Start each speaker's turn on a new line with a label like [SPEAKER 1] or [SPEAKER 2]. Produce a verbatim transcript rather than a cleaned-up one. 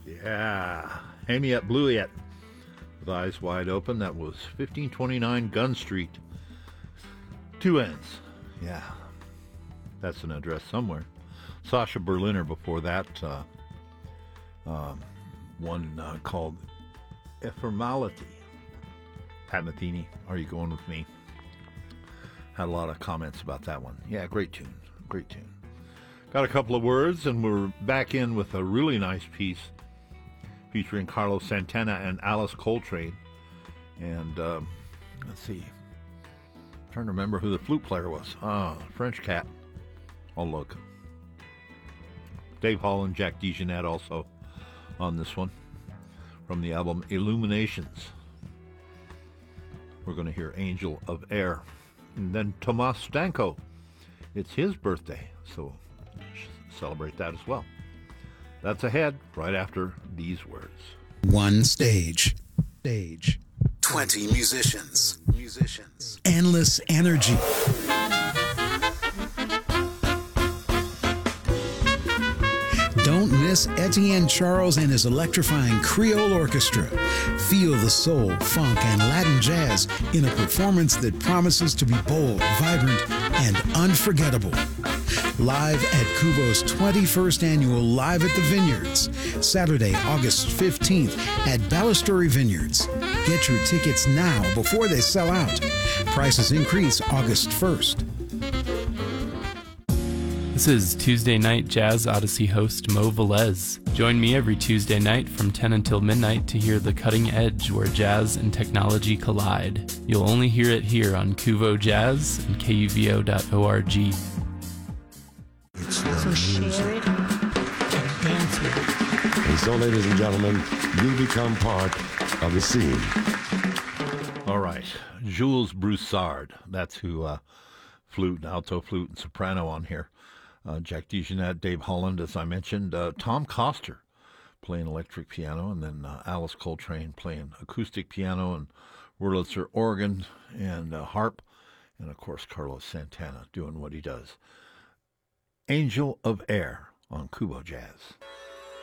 [SPEAKER 1] Yeah. Hamiet Bluiet with Eyes Wide Open. That was fifteen twenty-nine Gun Street. Two ends. Yeah. That's an address somewhere. Sasha Berliner before that. Uh, um, one uh, called Ephemerality. Pat Metheny, Are You Going With Me? Had a lot of comments about that one. Yeah, great tune. Great tune. Got a couple of words, and we're back in with a really nice piece featuring Carlos Santana and Alice Coltrane. And uh, let's see. I'm trying to remember who the flute player was. Ah, French cat. I'll look. Dave Holland, Jack DeJohnette also on this one from the album Illuminations. We're going to hear Angel of Air. And then Tomas Stanko. It's his birthday, so celebrate that as well. That's ahead right after these words.
[SPEAKER 2] One stage. Stage.
[SPEAKER 3] twenty musicians. Musicians.
[SPEAKER 2] Endless energy. Don't miss Etienne Charles and his electrifying Creole Orchestra. Feel the soul, funk, and Latin jazz in a performance that promises to be bold, vibrant, and unforgettable. Live at Kubo's twenty-first annual Live at the Vineyards, Saturday, August fifteenth at Balustrade Vineyards. Get your tickets now before they sell out. Prices increase August first.
[SPEAKER 4] This is Tuesday Night Jazz Odyssey host Mo Velez. Join me every Tuesday night from ten until midnight to hear the cutting edge where jazz and technology collide. You'll only hear it here on Kuvo Jazz and K U V O dot org.
[SPEAKER 5] So share it and dance with it.
[SPEAKER 6] And so, ladies and gentlemen, you become part of the scene.
[SPEAKER 1] All right. Jules Broussard. That's who uh, flute, alto flute, and soprano on here. Uh, Jack DeJohnette, Dave Holland, as I mentioned. Uh, Tom Coster playing electric piano, and then uh, Alice Coltrane playing acoustic piano, and Wurlitzer organ and uh, harp, and, of course, Carlos Santana doing what he does. Angel of Air on Kubo Jazz.